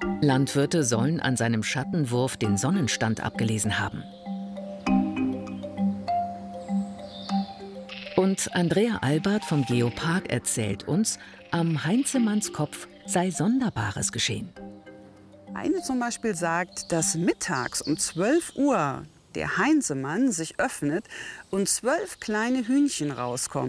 Landwirte sollen an seinem Schattenwurf den Sonnenstand abgelesen haben. Und Andrea Albert vom Geopark erzählt uns, am Heinzemannskopf sei Sonderbares geschehen. Eine zum Beispiel sagt, dass mittags um 12 Uhr der Heinzemann sich öffnet und 12 kleine Hühnchen rauskommen.